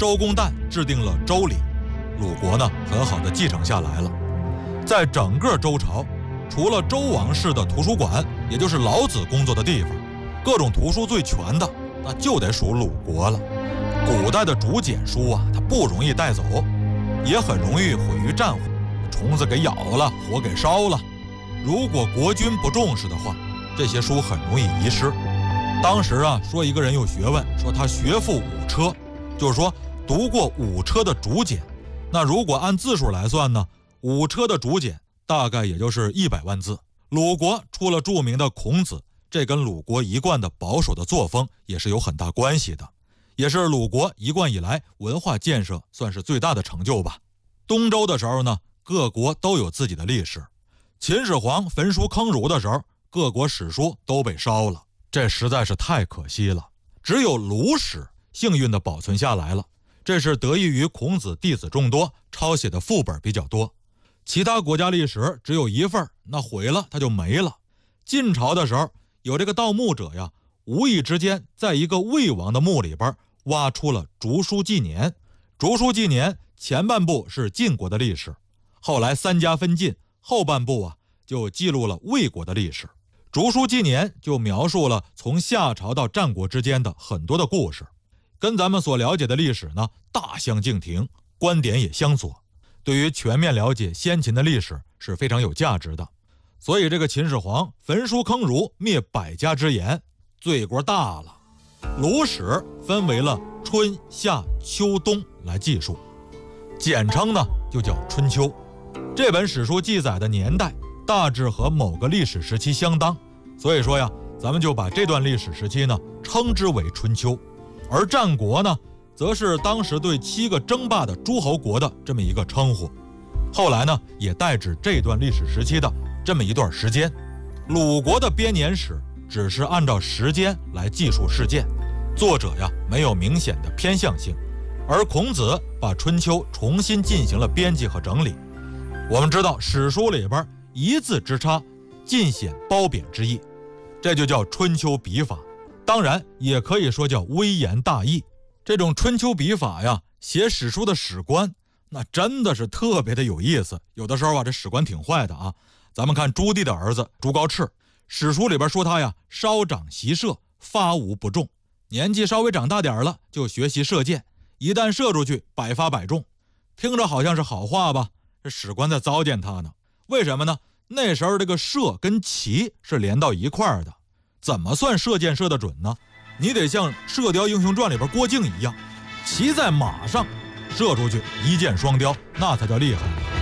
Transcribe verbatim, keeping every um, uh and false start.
周公旦制定了周礼，鲁国呢很好的继承下来了。在整个周朝，除了周王室的图书馆，也就是老子工作的地方，各种图书最全的那就得属鲁国了。古代的竹简书啊，它不容易带走，也很容易毁于战火，虫子给咬了，火给烧了。如果国君不重视的话，这些书很容易遗失。当时啊，说一个人有学问，说他学富五车，就是说读过五车的竹简。那如果按字数来算呢，五车的竹简大概也就是一百万字。鲁国出了著名的孔子，这跟鲁国一贯的保守的作风也是有很大关系的，也是鲁国一贯以来文化建设算是最大的成就吧。东周的时候呢，各国都有自己的历史。秦始皇焚书坑儒的时候，各国史书都被烧了，这实在是太可惜了。只有鲁史幸运地保存下来了，这是得益于孔子弟子众多，抄写的副本比较多。其他国家历史只有一份，那毁了它就没了。晋朝的时候，有这个盗墓者呀，无意之间在一个魏王的墓里边挖出了《竹书纪年》。《竹书纪年》前半部是晋国的历史，后来三家分晋，后半部啊就记录了魏国的历史。《竹书纪年》就描述了从夏朝到战国之间的很多的故事，跟咱们所了解的历史呢大相径庭，观点也相左，对于全面了解先秦的历史是非常有价值的。所以这个秦始皇焚书坑儒，灭百家之言，罪过大了。鲁史分为了春夏秋冬来记述，简称呢就叫春秋。这本史书记载的年代大致和某个历史时期相当，所以说呀，咱们就把这段历史时期呢称之为春秋。而战国呢，则是当时对七个争霸的诸侯国的这么一个称呼，后来呢也代指这段历史时期的这么一段时间。鲁国的编年史只是按照时间来记述事件，作者呀没有明显的偏向性，而孔子把春秋重新进行了编辑和整理。我们知道史书里边一字之差，尽显褒贬之意，这就叫春秋笔法，当然也可以说叫微言大义。这种春秋笔法呀，写史书的史官那真的是特别的有意思。有的时候啊，这史官挺坏的啊。咱们看朱棣的儿子朱高炽，史书里边说他呀，稍长习射，发无不中，年纪稍微长大点了就学习射箭，一旦射出去百发百中。听着好像是好话吧，这史官在糟践他呢。为什么呢？那时候这个射跟骑是连到一块儿的，怎么算射箭射得准呢？你得像《射雕英雄传》里边郭靖一样，骑在马上射出去一箭双雕，那才叫厉害。